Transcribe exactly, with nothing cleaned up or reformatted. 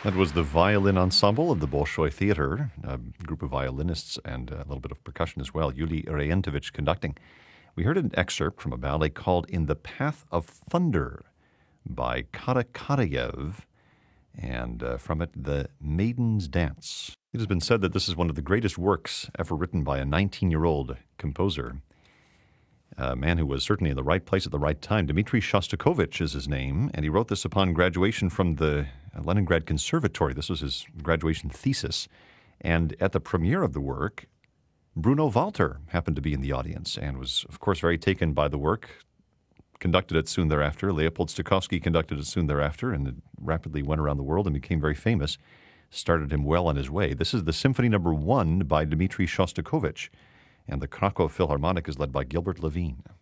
That was the violin ensemble of the Bolshoi Theater, a group of violinists and a little bit of percussion as well. Yuli Reyentovich conducting. We heard an excerpt from a ballet called In the Path of Thunder by Karakarayev, and uh, from it, The Maiden's Dance. It has been said that this is one of the greatest works ever written by a nineteen-year-old composer, a man who was certainly in the right place at the right time. Dmitri Shostakovich is his name, and he wrote this upon graduation from the Leningrad Conservatory. This was his graduation thesis. And at the premiere of the work, Bruno Walter happened to be in the audience and was, of course, very taken by the work, conducted it soon thereafter. Leopold Stokowski conducted it soon thereafter, and it rapidly went around the world and became very famous, started him well on his way. This is the Symphony Number One by Dmitri Shostakovich, and the Krakow Philharmonic is led by Gilbert Levine.